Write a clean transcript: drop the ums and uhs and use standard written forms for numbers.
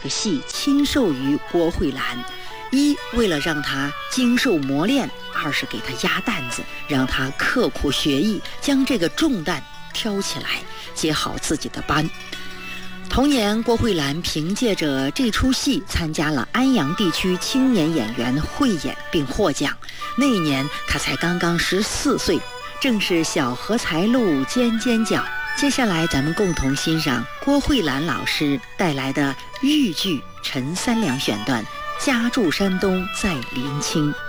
个戏亲授于郭慧兰，一为了让她经受磨练，二是给她压担子，让她刻苦学艺，将这个重担挑起来，接好自己的班。同年，郭慧兰凭借着这出戏参加了安阳地区青年演员汇演并获奖。那一年她才刚刚14岁，正是小荷才露尖尖角。接下来咱们共同欣赏郭慧兰老师带来的豫剧《陈三两》选段，家住山东在临清。